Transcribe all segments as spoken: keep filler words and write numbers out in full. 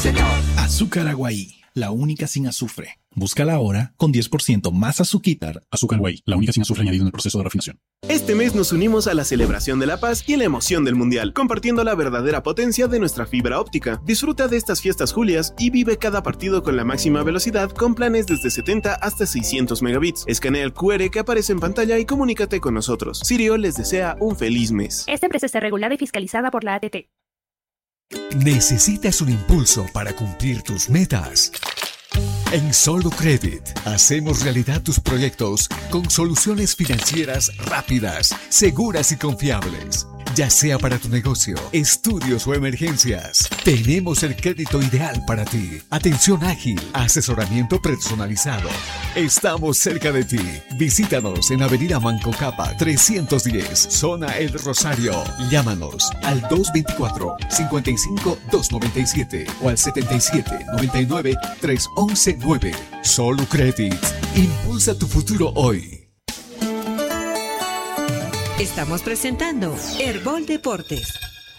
señor. Azúcar Aguaí, la única sin azufre. Búscala ahora con diez por ciento más Azuquitar. Azúcar Aguaí, la única sin azufre añadido en el proceso de refinación. Este mes nos unimos a la celebración de la paz y la emoción del mundial, compartiendo la verdadera potencia de nuestra fibra óptica. Disfruta de estas fiestas julias y vive cada partido con la máxima velocidad con planes desde setenta hasta seiscientos megabits. Escanea el cu erre que aparece en pantalla y comunícate con nosotros. Sirio les desea un feliz mes. Esta empresa está regulada y fiscalizada por la A T T. ¿Necesitas un impulso para cumplir tus metas? En Solo Credit hacemos realidad tus proyectos con soluciones financieras rápidas, seguras y confiables. Ya sea para tu negocio, estudios o emergencias, tenemos el crédito ideal para ti. Atención ágil, asesoramiento personalizado. Estamos cerca de ti. Visítanos en Avenida Manco Capa trescientos diez, Zona El Rosario. Llámanos al dos dos cuatro, cinco cinco, dos nueve siete o al setenta y siete, noventa y nueve, tres once nueve. Solo Credit. Impulsa tu futuro hoy. Estamos presentando Herbol Deportes.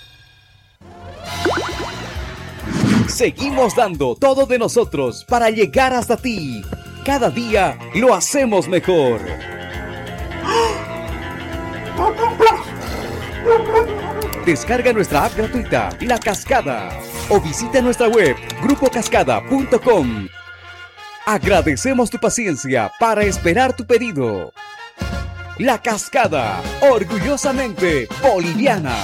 Seguimos dando todo de nosotros para llegar hasta ti. Cada día lo hacemos mejor. Descarga nuestra app gratuita, La Cascada, o visita nuestra web, grupo cascada punto com. Agradecemos tu paciencia para esperar tu pedido. La Cascada, orgullosamente boliviana.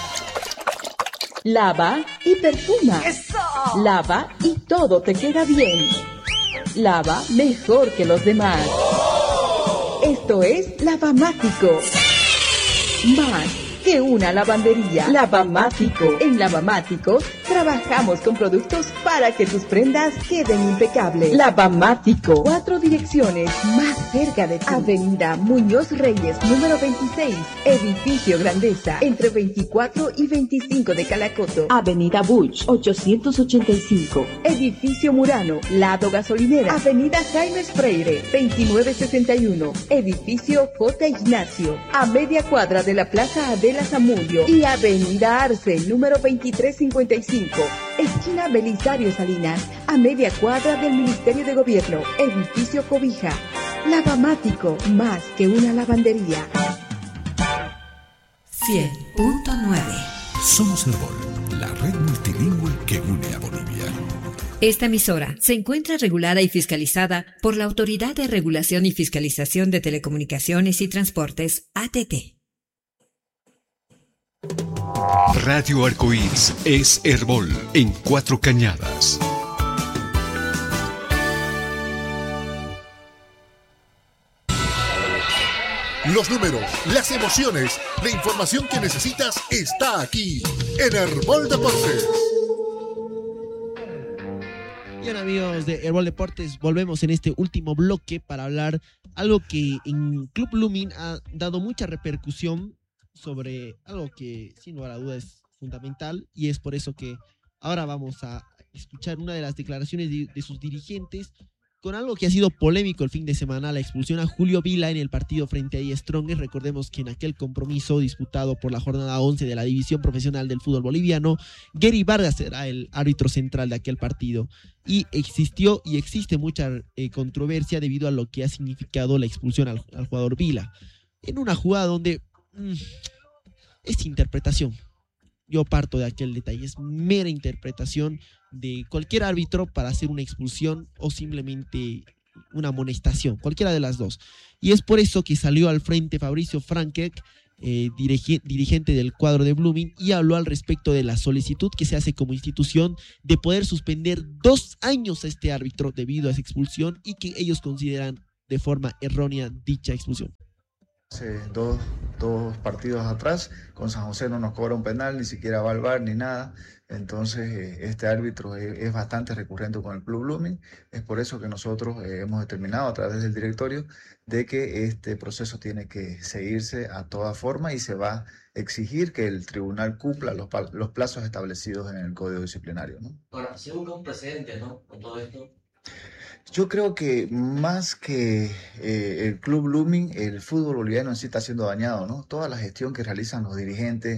Lava y perfuma. ¡Eso! Lava y todo te queda bien. Lava mejor que los demás. ¡Oh! Esto es Lavamático. Más que una lavandería. Lavamático. En Lavamático trabajamos con productos para que tus prendas queden impecables. Lavamático. Cuatro direcciones más cerca de ti. Avenida Muñoz Reyes, número veintiséis. Edificio Grandeza, entre veinticuatro y veinticinco de Calacoto. Avenida Buch, ochocientos ochenta y cinco. Edificio Murano, lado gasolinera. Avenida Jaime Freire, veintinueve sesenta y uno. Edificio J. Ignacio, a media cuadra de la Plaza Adela Zamudio. Y Avenida Arce, número veintitrés cincuenta y cinco. Esquina Belisario Salinas, a media cuadra del Ministerio de Gobierno. Edificio Cobija. Lavamático, más que una lavandería. cien punto nueve. Somos Herbol, la red multilingüe que une a Bolivia. Esta emisora se encuentra regulada y fiscalizada por la Autoridad de Regulación y Fiscalización de Telecomunicaciones y Transportes, A T T. Radio Arcoíris es Herbol en Cuatro Cañadas. Los números, las emociones, la información que necesitas está aquí en Herbol Deportes. Bien, amigos de Herbol Deportes, volvemos en este último bloque para hablar algo que en Club Blooming ha dado mucha repercusión sobre algo que sin lugar a duda es fundamental, y es por eso que ahora vamos a escuchar una de las declaraciones de, de sus dirigentes con algo que ha sido polémico el fin de semana: la expulsión a Julio Vila en el partido frente a I Strongest. Recordemos que en aquel compromiso disputado por la jornada once de la división profesional del fútbol boliviano, Gary Vargas era el árbitro central de aquel partido, y existió y existe mucha eh, controversia debido a lo que ha significado la expulsión al, al jugador Vila en una jugada donde mm, es interpretación. Yo parto de aquel detalle, es mera interpretación de cualquier árbitro para hacer una expulsión o simplemente una amonestación, cualquiera de las dos. Y es por eso que salió al frente Fabricio Franquek, eh, dirige, dirigente del cuadro de Blooming, y habló al respecto de la solicitud que se hace como institución de poder suspender dos años a este árbitro debido a esa expulsión, y que ellos consideran de forma errónea dicha expulsión. Hace dos, dos partidos atrás, con San José no nos cobra un penal, ni siquiera va al V A R ni nada. Entonces, este árbitro es, es bastante recurrente con el Club Blooming. Es por eso que nosotros eh, hemos determinado a través del directorio de que este proceso tiene que seguirse a toda forma, y se va a exigir que el tribunal cumpla los, los plazos establecidos en el Código Disciplinario, ¿no? Ahora, se busca un precedente, ¿no?, con todo esto. Yo creo que más que eh, el Club Blooming, el fútbol boliviano en sí está siendo dañado, ¿no? Toda la gestión que realizan los dirigentes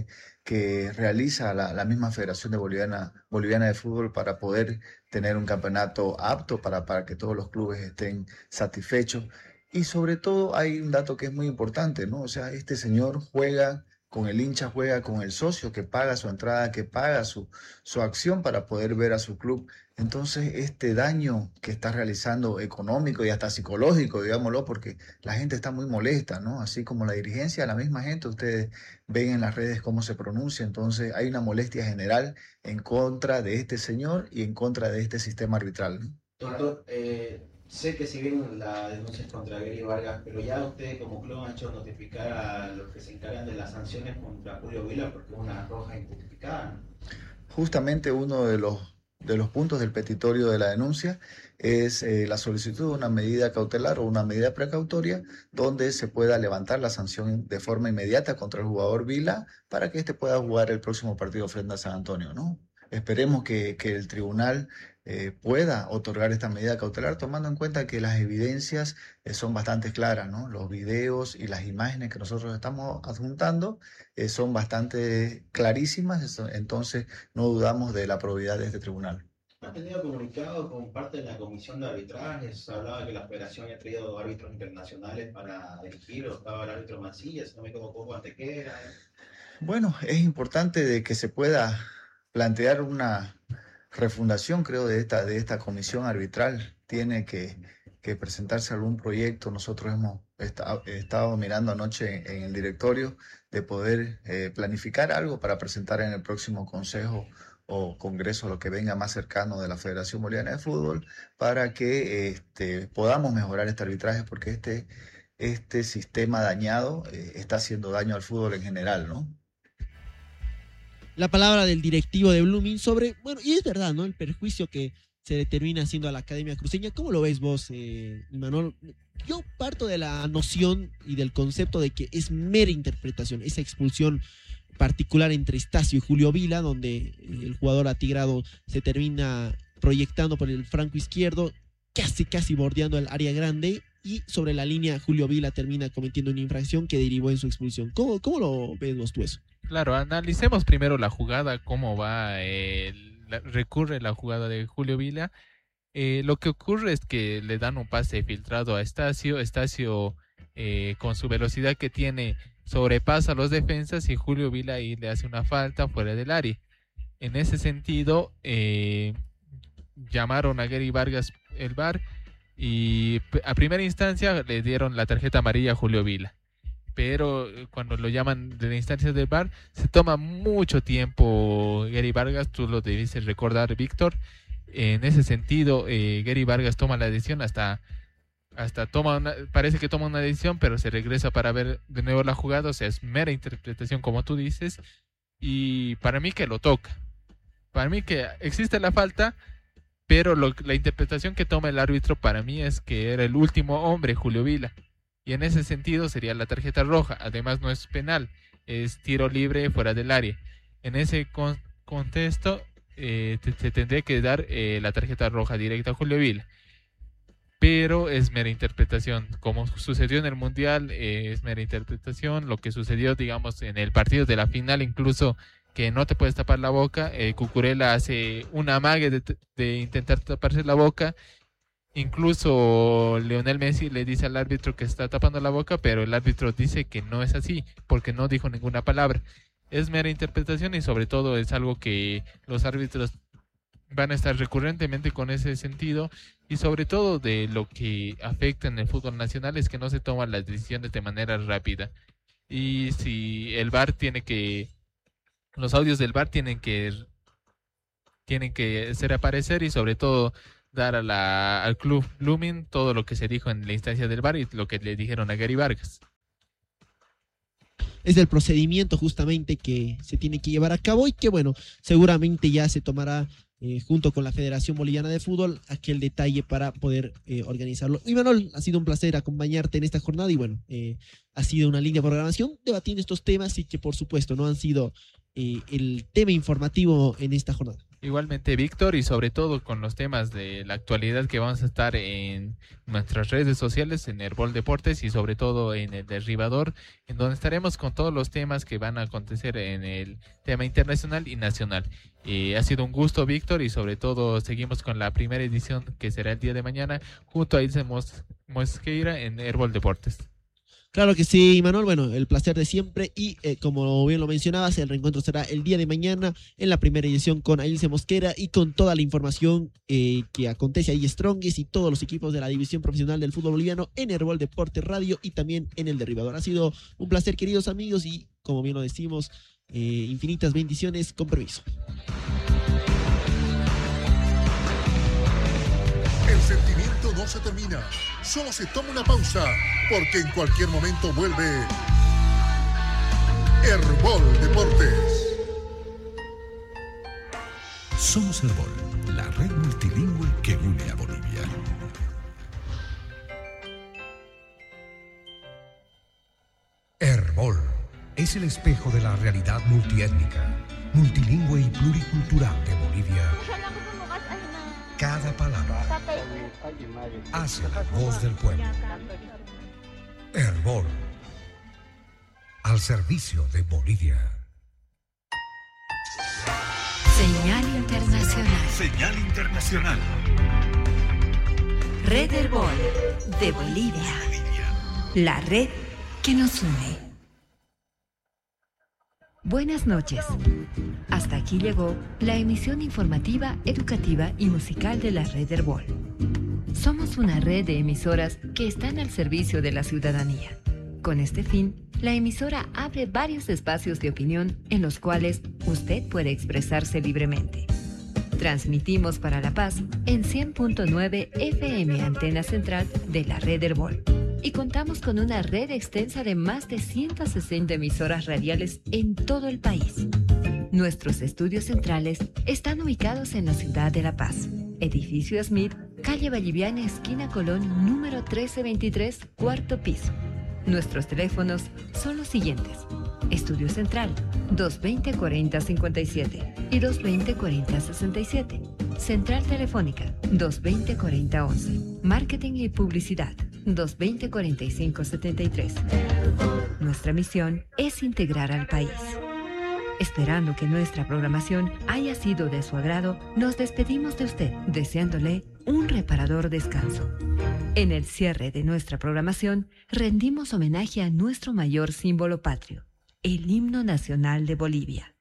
que realiza la, la misma Federación de Boliviana, Boliviana de Fútbol para poder tener un campeonato apto para, para que todos los clubes estén satisfechos. Y sobre todo hay un dato que es muy importante, ¿no? O sea, este señor juega con el hincha, juega con el socio que paga su entrada, que paga su, su acción para poder ver a su club. Entonces, este daño que está realizando económico y hasta psicológico, digámoslo, porque la gente está muy molesta, ¿no? Así como la dirigencia, la misma gente, ustedes ven en las redes cómo se pronuncia. Entonces, hay una molestia general en contra de este señor y en contra de este sistema arbitral, ¿no? Doctor, eh, sé que si bien la denuncia es contra Gary Vargas, pero ya ustedes como club han hecho notificar a los que se encargan de las sanciones contra Julio Vila porque es una roja injustificada, ¿no? Justamente uno de los de los puntos del petitorio de la denuncia es eh, la solicitud de una medida cautelar o una medida precautoria donde se pueda levantar la sanción de forma inmediata contra el jugador Vila para que éste pueda jugar el próximo partido frente a San Antonio, ¿no? Esperemos que, que el tribunal eh, pueda otorgar esta medida cautelar tomando en cuenta que las evidencias eh, son bastante claras, ¿no? Los videos y las imágenes que nosotros estamos adjuntando eh, son bastante clarísimas, entonces no dudamos de la probidad de este tribunal. ¿Ha tenido comunicado con parte de la comisión de arbitraje? Se hablaba que la federación ha traído árbitros internacionales para dirigir, o estaba el árbitro Mancilla, si no me equivoco, Antequera. Bueno, es importante de que se pueda plantear una refundación, creo, de esta, de esta comisión arbitral. Tiene que, que presentarse algún proyecto. Nosotros hemos estado, estado mirando anoche en el directorio de poder eh, planificar algo para presentar en el próximo consejo o congreso, lo que venga más cercano de la Federación Boliviana de Fútbol, para que este, podamos mejorar este arbitraje, porque este, este sistema dañado eh, está haciendo daño al fútbol en general, ¿no? La palabra del directivo de Blooming sobre, bueno, y es verdad, ¿no? El perjuicio que se le termina haciendo a la Academia Cruceña. ¿Cómo lo ves vos, eh, Imanol? Yo parto de la noción y del concepto de que es mera interpretación, esa expulsión particular entre Estacio y Julio Vila, donde el jugador atigrado se termina proyectando por el franco izquierdo, casi casi bordeando el área grande, y sobre la línea Julio Vila termina cometiendo una infracción que derivó en su expulsión. ¿Cómo, cómo lo ves vos tú eso? Claro, analicemos primero la jugada, cómo va, eh, la, recurre la jugada de Julio Vila. Eh, lo que ocurre es que le dan un pase filtrado a Estacio, Estacio eh, con su velocidad que tiene sobrepasa a los defensas y Julio Vila ahí le hace una falta fuera del área. En ese sentido, eh, llamaron a Gary Vargas el V A R y a primera instancia le dieron la tarjeta amarilla a Julio Vila. Pero cuando lo llaman de la instancia del V A R, se toma mucho tiempo Gary Vargas, tú lo debes recordar, Víctor. En ese sentido, eh, Gary Vargas toma la decisión hasta... Hasta toma una, parece que toma una decisión, pero se regresa para ver de nuevo la jugada. O sea, es mera interpretación, como tú dices. Y para mí que lo toca. Para mí que existe la falta, pero lo, la interpretación que toma el árbitro para mí es que era el último hombre, Julio Vila. Y en ese sentido sería la tarjeta roja. Además no es penal, es tiro libre fuera del área. En ese con, contexto eh, te, te tendría que dar eh, la tarjeta roja directa a Julio Vila. Pero es mera interpretación, como sucedió en el Mundial, eh, es mera interpretación. Lo que sucedió, digamos, en el partido de la final, incluso que no te puedes tapar la boca, eh, Cucurella hace un amague de, de intentar taparse la boca, incluso Lionel Messi le dice al árbitro que está tapando la boca, pero el árbitro dice que no es así, porque no dijo ninguna palabra. Es mera interpretación y sobre todo es algo que los árbitros van a estar recurrentemente con ese sentido, y sobre todo de lo que afecta en el fútbol nacional es que no se toman las decisiones de manera rápida. Y si el V A R tiene que, los audios del V A R tienen que tienen que hacer aparecer y sobre todo dar a la, al club Blooming todo lo que se dijo en la instancia del V A R y lo que le dijeron a Gary Vargas. Es del procedimiento justamente que se tiene que llevar a cabo y que bueno, seguramente ya se tomará Eh, junto con la Federación Boliviana de Fútbol aquel detalle para poder eh, organizarlo. Y Manuel, ha sido un placer acompañarte en esta jornada y bueno, eh, ha sido una linda programación debatiendo estos temas y que por supuesto no han sido eh, el tema informativo en esta jornada. Igualmente, Víctor, y sobre todo con los temas de la actualidad que vamos a estar en nuestras redes sociales, en Herbol Deportes y sobre todo en el Derribador, en donde estaremos con todos los temas que van a acontecer en el tema internacional y nacional. Eh, ha sido un gusto, Víctor, y sobre todo seguimos con la primera edición que será el día de mañana junto a Ilse Mos- Mosqueira en Herbol Deportes. Claro que sí, Manuel. Bueno, el placer de siempre y eh, como bien lo mencionabas, el reencuentro será el día de mañana en la primera edición con Ailse Mosquera y con toda la información eh, que acontece ahí, Strongest y todos los equipos de la división profesional del fútbol boliviano en Herbol Deporte Radio y también en el Derribador. Ha sido un placer, queridos amigos, y como bien lo decimos, eh, infinitas bendiciones. Con permiso. El sentimiento no se termina, solo se toma una pausa, porque en cualquier momento vuelve Herbol Deportes. Somos Herbol, la red multilingüe que une a Bolivia. Herbol es el espejo de la realidad multiétnica, multilingüe y pluricultural de Bolivia. Cada palabra hace la voz del pueblo. Herbol, al servicio de Bolivia. Señal internacional. Señal internacional. Red Herbol de Bolivia. La red que nos une. Buenas noches. Hasta aquí llegó la emisión informativa, educativa y musical de la Red Herbol. Somos una red de emisoras que están al servicio de la ciudadanía. Con este fin, la emisora abre varios espacios de opinión en los cuales usted puede expresarse libremente. Transmitimos para La Paz en cien punto nueve F M Antena Central de la Red Herbol. Y contamos con una red extensa de más de ciento sesenta emisoras radiales en todo el país. Nuestros estudios centrales están ubicados en la ciudad de La Paz. Edificio Smith, calle Valliviana, esquina Colón, número trece veintitrés, cuarto piso. Nuestros teléfonos son los siguientes. Estudio Central, dos veinte cuarenta cincuenta y siete y dos veinte cuarenta sesenta y siete. Central Telefónica, dos veinte cuarenta once. Marketing y Publicidad, dos veinte cuarenta y cinco setenta y tres. Nuestra misión es integrar al país. Esperando que nuestra programación haya sido de su agrado, nos despedimos de usted, deseándole un reparador descanso. En el cierre de nuestra programación, rendimos homenaje a nuestro mayor símbolo patrio, el himno nacional de Bolivia.